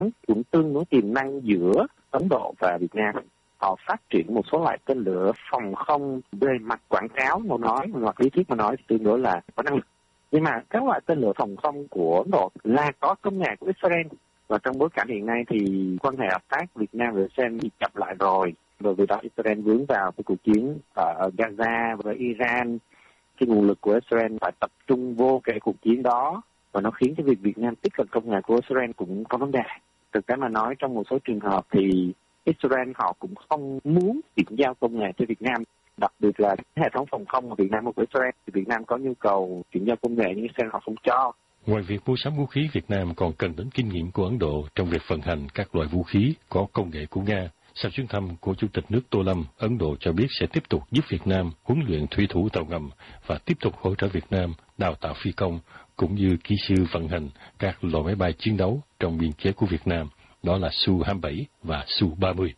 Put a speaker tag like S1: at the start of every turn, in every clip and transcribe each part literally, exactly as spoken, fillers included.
S1: cũng tương đối tiềm năng giữa Ấn Độ và Việt Nam. Họ phát triển một số loại tên lửa phòng không về mặt quảng cáo mà nói, hoặc lý thuyết mà nói tương đối là có năng lực. Nhưng mà các loại tên lửa phòng không của Ấn Độ là có công nghệ của Israel. Và trong bối cảnh hiện nay thì quan hệ hợp tác Việt Nam và Israel bị chậm lại rồi. Bởi vì đó Israel vướng vào cái cuộc chiến ở Gaza với Iran. Cái nguồn lực của Israel phải tập trung vô cái cuộc chiến đó. Và nó khiến cái việc Việt Nam tiếp cận công nghệ của Israel cũng có vấn đề. Thực tế mà nói, trong một số trường hợp thì Israel họ cũng không muốn chuyển giao công nghệ cho Việt Nam. Đặc biệt là hệ thống phòng không của Việt Nam và của Israel. Thì Việt Nam có nhu cầu chuyển giao công nghệ nhưng Israel họ không cho.
S2: Ngoài việc mua sắm vũ khí, Việt Nam còn cần đến kinh nghiệm của Ấn Độ trong việc vận hành các loại vũ khí có công nghệ của Nga. Sau chuyến thăm của Chủ tịch nước Tô Lâm, Ấn Độ cho biết sẽ tiếp tục giúp Việt Nam huấn luyện thủy thủ tàu ngầm và tiếp tục hỗ trợ Việt Nam đào tạo phi công, cũng như kỹ sư vận hành các loại máy bay chiến đấu trong biên chế của Việt Nam, đó là Su hai mươi bảy và Su ba mươi.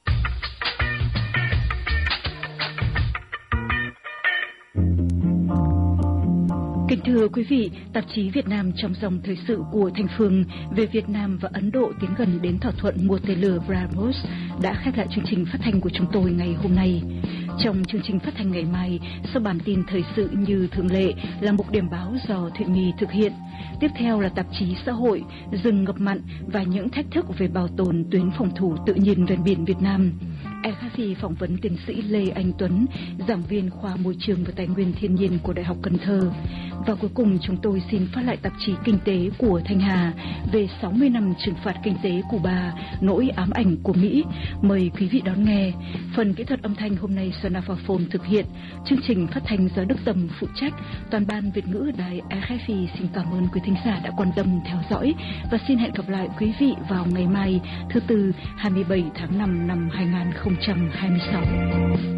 S3: Kính thưa quý vị, tạp chí Việt Nam trong dòng thời sự của Thanh Phương về Việt Nam và Ấn Độ tiến gần đến thỏa thuận mua tên lửa BrahMos đã khép lại chương trình phát thanh của chúng tôi ngày hôm nay. Trong chương trình phát thanh ngày mai, sau bản tin thời sự như thường lệ là mục điểm báo do Thụy My thực hiện. Tiếp theo là tạp chí xã hội, rừng ngập mặn và những thách thức về bảo tồn tuyến phòng thủ tự nhiên ven biển Việt Nam. rờ ép pê phỏng vấn tiến sĩ Lê Anh Tuấn, giảng viên khoa môi trường và tài nguyên thiên nhiên của Đại học Cần Thơ. Và cuối cùng chúng tôi xin phát lại tạp chí kinh tế của Thanh Hà về sáu mươi năm trừng phạt kinh tế Cuba, nỗi ám ảnh của Mỹ. Mời quý vị đón nghe. Phần kỹ thuật âm thanh hôm nay Xuân Phone thực hiện. Chương trình phát thanh do Đức Tâm phụ trách. Toàn ban Việt ngữ Đài rờ ép pê xin cảm ơn quý thính giả đã quan tâm theo dõi và xin hẹn gặp lại quý vị vào ngày mai thứ tư hai mươi bảy tháng năm năm hai nghìn không trăm hai mươi sáu.